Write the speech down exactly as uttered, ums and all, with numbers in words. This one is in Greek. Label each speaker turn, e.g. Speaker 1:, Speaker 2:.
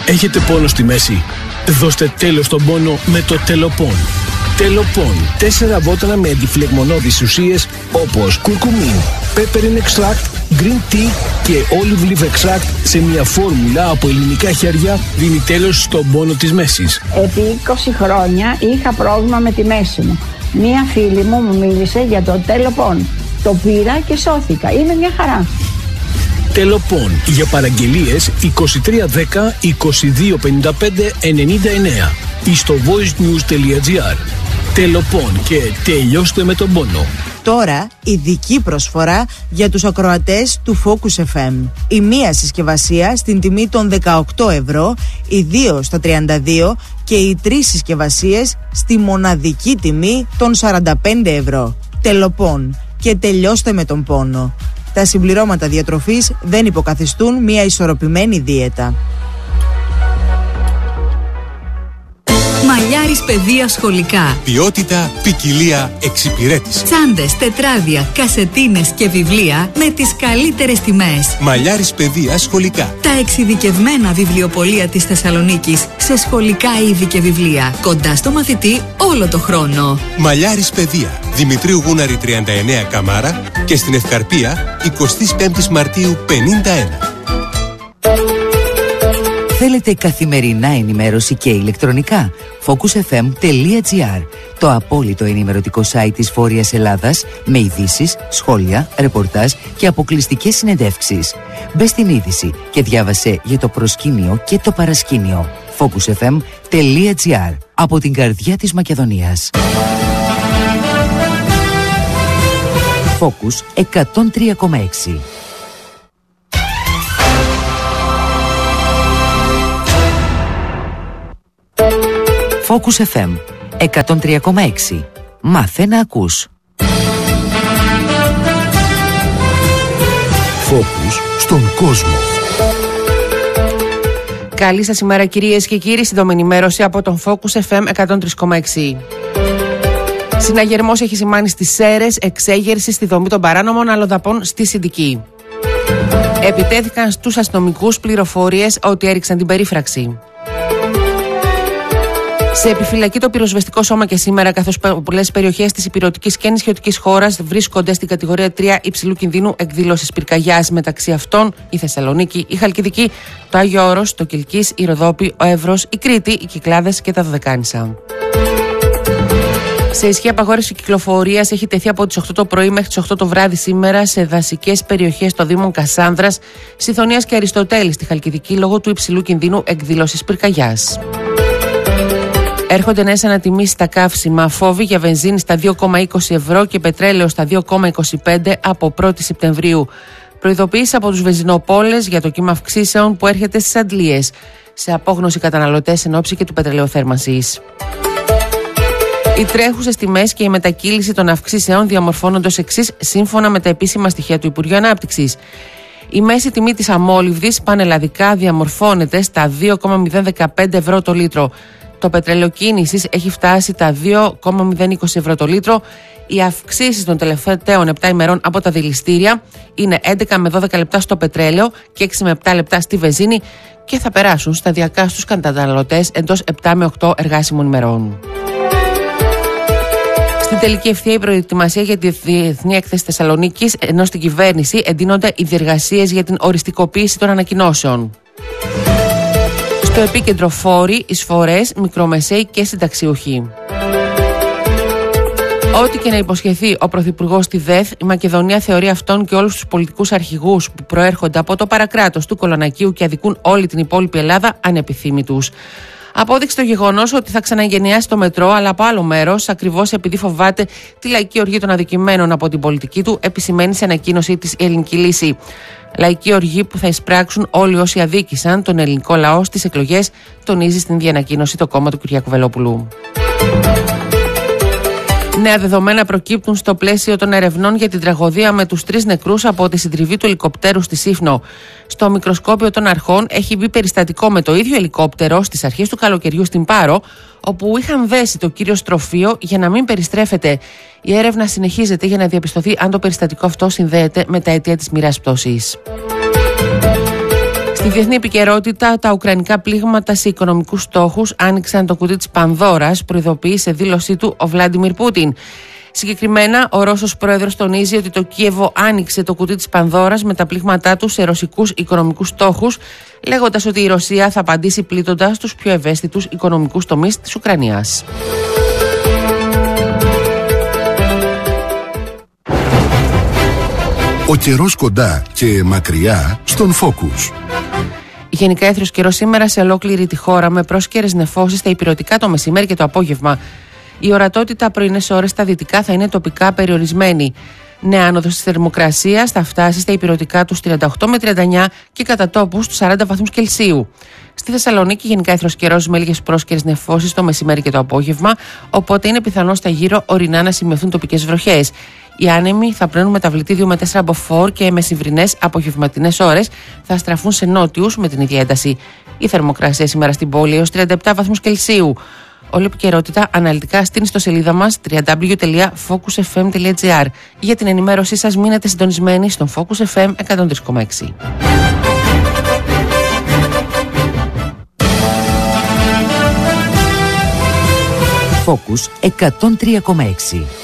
Speaker 1: Έχετε πόνο στη μέση? Δώστε τέλος στον πόνο με το Τελοπών. Τελοπών. Τέσσερα βότανα με αντιφλεγμονώδεις ουσίες όπως κουρκουμίν, peppermint extract, green tea και olive leaf extract σε μια φόρμουλα από ελληνικά χέρια δίνει τέλος στον πόνο της μέσης.
Speaker 2: Επί είκοσι χρόνια είχα πρόβλημα με τη μέση μου. Μία φίλη μου μου μίλησε για το Τελοπών. Το πήρα και σώθηκα. Είναι μια χαρά.
Speaker 1: Τελοπών. Για παραγγελίες είκοσι τρία δέκα είκοσι δύο πενήντα πέντε ενενήντα εννέα ή στο voicenews.gr. Τελοπών και τελειώστε με τον πόνο.
Speaker 3: Τώρα ειδική προσφορά για τους ακροατές του Focus εφ εμ. Η μία συσκευασία στην τιμή των δεκαοκτώ ευρώ, οι δύο στα τριάντα δύο και οι τρεις συσκευασίες στη μοναδική τιμή των σαράντα πέντε ευρώ. Τελοπών και τελειώστε με τον πόνο. Τα συμπληρώματα διατροφής δεν υποκαθιστούν μια ισορροπημένη δίαιτα.
Speaker 4: Μαλλιάρης παιδεία σχολικά.
Speaker 5: Ποιότητα, ποικιλία, εξυπηρέτηση.
Speaker 4: Τσάντες, τετράδια, κασετίνες και βιβλία με τις καλύτερες τιμές.
Speaker 5: Μαλλιάρης παιδεία σχολικά.
Speaker 4: Τα εξειδικευμένα βιβλιοπωλεία της Θεσσαλονίκης σε σχολικά είδη και βιβλία. Κοντά στο μαθητή όλο το χρόνο.
Speaker 5: Μαλλιάρης παιδεία. Δημητρίου Γούναρη τριάντα εννέα Καμάρα και στην Ευκαρπία εικοστή πέμπτη Μαρτίου πενήντα ένα.
Speaker 6: Θέλετε καθημερινά ενημέρωση και ηλεκτρονικά? focus f m τελεία g r, το απόλυτο ενημερωτικό site της Βόρειας Ελλάδας με ειδήσεις, σχόλια, ρεπορτάζ και αποκλειστικές συνεντεύξεις. Μπες στην είδηση και διάβασε για το προσκήνιο και το παρασκήνιο. focus f m τελεία g r, από την καρδιά της Μακεδονίας. Focus εκατόν τρία κόμμα έξι. Focus εφ εμ εκατόν τρία κόμμα έξι. Μάθε να ακούς.
Speaker 7: Focus στον κόσμο.
Speaker 8: Καλή σας ημέρα κυρίες και κύριοι, σύντομη ενημέρωση από τον Focus εφ εμ εκατόν τρία κόμμα έξι. Συναγερμός έχει σημάνει στις Σέρρες, εξέγερση στη δομή των παράνομων αλλοδαπών στη Συντική. Επιτέθηκαν στους αστυνομικούς πληροφορίες ότι έριξαν την περίφραξη. Σε επιφυλακή το πυροσβεστικό σώμα και σήμερα, καθώς πολλές περιοχές της ηπειρωτικής και νησιωτικής χώρας βρίσκονται στην κατηγορία τρία υψηλού κινδύνου εκδήλωσης πυρκαγιάς. Μεταξύ αυτών η Θεσσαλονίκη, η Χαλκιδική, το Άγιο Όρος, το Κιλκής, η Ροδόπη, ο Εύρος, η Κρήτη, οι Κυκλάδες και τα Δωδεκάνησα. Σε ισχύ απαγόρευση κυκλοφορίας έχει τεθεί από τις οκτώ το πρωί μέχρι τις οκτώ το βράδυ σήμερα σε δασικές περιοχές των Δήμων Κασάνδρας, Συθωνίας και Αριστοτέλη στη Χαλκιδική λόγω του υψηλού κινδύνου εκδήλωσης πυρκαγιάς. Έρχονται νέες ανατιμήσεις στα καύσιμα. Φόβοι για βενζίνη στα δύο κόμμα είκοσι ευρώ και πετρέλαιο στα δύο κόμμα είκοσι πέντε από πρώτη Σεπτεμβρίου. Προειδοποίηση από τους βενζινοπόλες για το κύμα αυξήσεων που έρχεται στις αντλίες. Σε απόγνωση καταναλωτές εν ώψη και του πετρελαιοθέρμανσης. Οι τρέχουσες τιμές και η μετακύληση των αυξήσεων διαμορφώνονται ως εξής, σύμφωνα με τα επίσημα στοιχεία του Υπουργείου Ανάπτυξης. Η μέση τιμή της αμόλυβδης πανελλαδικά διαμορφώνεται στα δύο κόμμα μηδέν δεκαπέντε ευρώ το λίτρο. Το πετρέλαιο κίνησης έχει φτάσει τα δύο κόμμα μηδέν είκοσι ευρώ το λίτρο. Οι αυξήσεις των τελευταίων επτά ημερών από τα δηληστήρια είναι έντεκα με δώδεκα λεπτά στο πετρέλαιο και έξι με επτά λεπτά στη βενζίνη και θα περάσουν σταδιακά στους καταναλωτές εντός επτά με οκτώ εργάσιμων ημερών. Στην τελική ευθεία η προετοιμασία για τη Διεθνή Έκθεση Θεσσαλονίκης, ενώ στην κυβέρνηση εντείνονται οι διεργασίες για την οριστικοποίηση των ανακοινώσεων. Στο επίκεντρο φόροι, εισφορές, μικρομεσαίοι και συνταξιούχοι. Ό,τι και να υποσχεθεί ο Πρωθυπουργός στη ΔΕΘ, η Μακεδονία θεωρεί αυτόν και όλους τους πολιτικούς αρχηγούς που προέρχονται από το παρακράτος του Κολονακίου και αδικούν όλη την υπόλοιπη Ελλάδα ανεπιθύμητους. Απόδειξε το γεγονός ότι θα ξαναγεννιάσει το μετρό, αλλά από άλλο μέρος, ακριβώς επειδή φοβάται τη λαϊκή οργή των αδικημένων από την πολιτική του, επισημαίνει σε ανακοίνωσή της η Ελληνική Λύση. Λαϊκή οργή που θα εισπράξουν όλοι όσοι αδίκησαν τον ελληνικό λαό στις εκλογές, τονίζει στην διανακοίνωση το κόμμα του Κυριάκου Βελόπουλου. Νέα δεδομένα προκύπτουν στο πλαίσιο των ερευνών για την τραγωδία με τους τρεις νεκρούς από τη συντριβή του ελικοπτέρου στη Σύφνο. Στο μικροσκόπιο των αρχών έχει μπει περιστατικό με το ίδιο ελικόπτερο στις αρχές του καλοκαιριού στην Πάρο, όπου είχαν δέσει το κύριο στροφείο για να μην περιστρέφεται. Η έρευνα συνεχίζεται για να διαπιστωθεί αν το περιστατικό αυτό συνδέεται με τα αιτία της μοιράς πτώσης. Στη διεθνή επικαιρότητα, τα ουκρανικά πλήγματα σε οικονομικούς στόχους άνοιξαν το κουτί της Πανδώρας, προειδοποιεί σε δήλωσή του ο Βλάντιμιρ Πούτιν. Συγκεκριμένα, ο Ρώσος πρόεδρος τονίζει ότι το Κίεβο άνοιξε το κουτί της Πανδώρας με τα πλήγματά του σε ρωσικούς οικονομικούς στόχους, λέγοντας ότι η Ρωσία θα απαντήσει πλήττοντας τους πιο ευαίσθητους οικονομικούς τομείς της Ουκρανίας.
Speaker 7: Ο καιρός κοντά και μακριά στον Focus.
Speaker 8: Γενικά έθριος καιρός σήμερα σε ολόκληρη τη χώρα, με πρόσκαιρες νεφώσεις στα ηπειρωτικά το μεσημέρι και το απόγευμα. Η ορατότητα πρωινές ώρες στα δυτικά θα είναι τοπικά περιορισμένη. Νέα άνοδος της θερμοκρασίας θα φτάσει στα ηπειρωτικά τους τριάντα οκτώ με τριάντα εννιά και κατά τόπους τους σαράντα βαθμούς Κελσίου. Στη Θεσσαλονίκη γενικά έθριος καιρός με λίγες πρόσκαιρες νεφώσεις το μεσημέρι και το απόγευμα, οπότε είναι πιθανό στα γύρω ορεινά να σημειωθούν τοπικές βροχές. Οι άνεμοι θα πλένουν μεταβλητή δύο με τέσσερα μποφόρ και μεσημβρινές απογευματινές ώρες θα στραφούν σε νότιους με την ίδια ένταση. Η θερμοκρασία σήμερα στην πόλη έως τριάντα επτά βαθμούς Κελσίου. Όλη επικαιρότητα αναλυτικά στην ιστοσελίδα μας double-u double-u double-u τελεία focus f m τελεία g r. Για την ενημέρωσή σας μείνετε συντονισμένοι στον Focus εφ εμ εκατόν τρία κόμμα έξι.
Speaker 6: Focus εκατόν τρία κόμμα έξι.